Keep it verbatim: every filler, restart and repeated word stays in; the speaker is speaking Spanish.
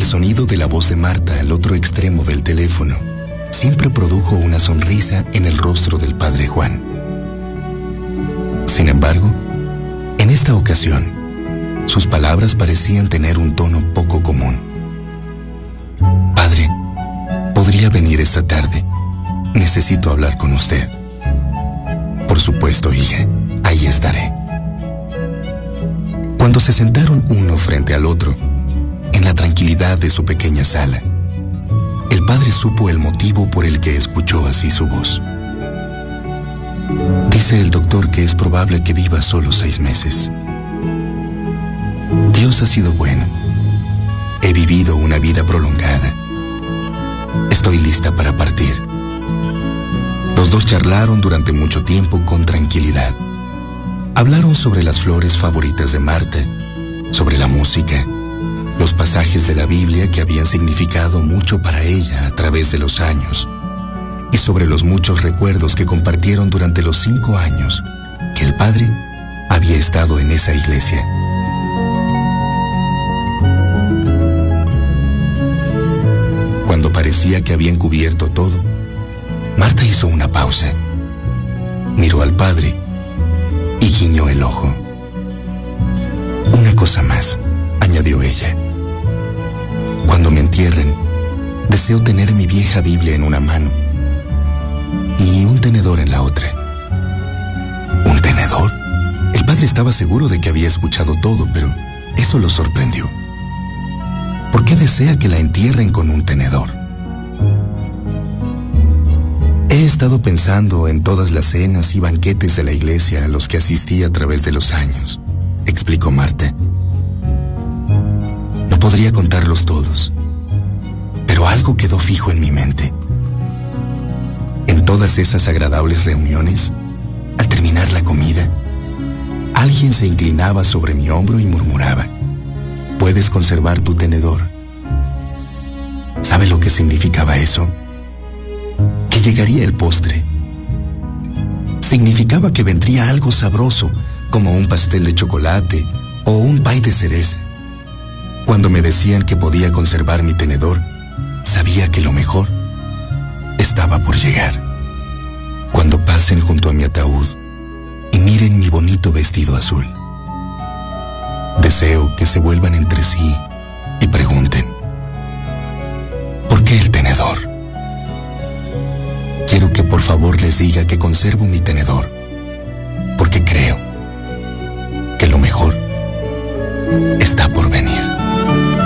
sonido de la voz de Marta al otro extremo del teléfono siempre produjo una sonrisa en el rostro del padre Juan. Sin embargo, en esta ocasión, sus palabras parecían tener un tono poco común. Padre, ¿podría venir esta tarde? Necesito hablar con usted. Por supuesto, hija, ahí estaré. Cuando se sentaron uno frente al otro, en la tranquilidad de su pequeña sala, el padre supo el motivo por el que escuchó así su voz. Dice el doctor que es probable que viva solo seis meses. Dios ha sido bueno. He vivido una vida prolongada. Estoy lista para partir. Los dos charlaron durante mucho tiempo con tranquilidad. Hablaron sobre las flores favoritas de Marta, sobre la música, los pasajes de la Biblia que habían significado mucho para ella a través de los años, y sobre los muchos recuerdos que compartieron durante los cinco años que el padre había estado en esa iglesia. Cuando parecía que habían cubierto todo, Marta hizo una pausa, miró al padre y guiñó el ojo. Una cosa más, añadió ella. Cuando me entierren, deseo tener mi vieja Biblia en una mano y un tenedor en la otra. ¿Un tenedor? El padre estaba seguro de que había escuchado todo, pero eso lo sorprendió. ¿Por qué desea que la entierren con un tenedor? He estado pensando en todas las cenas y banquetes de la iglesia a los que asistí a través de los años, explicó Marta. No podría contarlos todos, pero algo quedó fijo en mi mente. En todas esas agradables reuniones, al terminar la comida, alguien se inclinaba sobre mi hombro y murmuraba: puedes conservar tu tenedor. ¿Sabe lo que significaba eso? Que llegaría el postre. Significaba que vendría algo sabroso, como un pastel de chocolate o un pay de cereza. Cuando me decían que podía conservar mi tenedor, sabía que lo mejor estaba por llegar. Cuando pasen junto a mi ataúd y miren mi bonito vestido azul, deseo que se vuelvan entre sí y pregunten: ¿por qué el tenedor? Quiero que por favor les diga que conservo mi tenedor, porque creo que lo mejor está por venir.